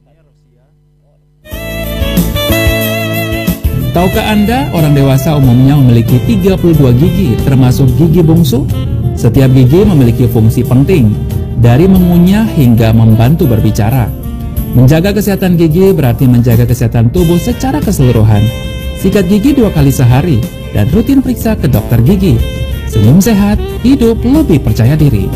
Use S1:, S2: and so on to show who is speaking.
S1: Tahukah Anda, orang dewasa umumnya memiliki 32 gigi, termasuk gigi bungsu? Setiap gigi memiliki fungsi penting, dari mengunyah hingga membantu berbicara. Menjaga kesehatan gigi berarti menjaga kesehatan tubuh secara keseluruhan. Sikat gigi 2 kali sehari, dan rutin periksa ke dokter gigi. Senyum sehat, hidup lebih percaya diri.